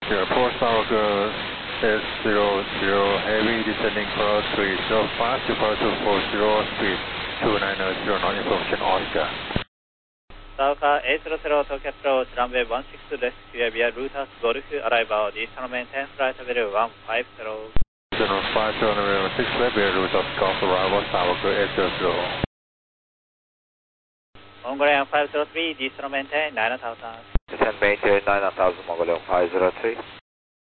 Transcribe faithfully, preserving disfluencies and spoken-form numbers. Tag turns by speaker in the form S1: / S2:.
S1: Airport Tower S zero zero heavy descending for three zero five, departure four zero, speed two nine zero, non information Oscar.
S2: Tower eight zero zero Tokyo approach runway one six left clear via Lotus Golf arrival Eastern maintain flight level one five zero.
S1: Zero five zero one six left via Lotus Golf arrival Tower eight zero zero.
S2: Mongolian five zero three, Eastern maintain nine thousand.
S3: Descend maintain nine thousand, Mongolian five zero three.